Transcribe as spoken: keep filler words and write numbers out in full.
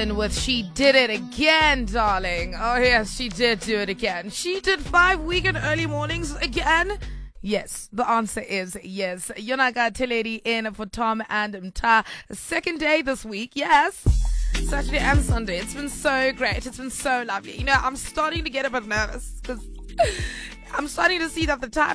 Jackson with She Did It Again, darling. Oh, yes, she did do it again. She did five weekend early mornings again. Yes, the answer is yes. Yonaka Teledi in for Tom and Mta. Second day this week, yes. Saturday and Sunday. It's been so great. It's been so lovely. You know, I'm starting to get a bit nervous because I'm starting to see that the time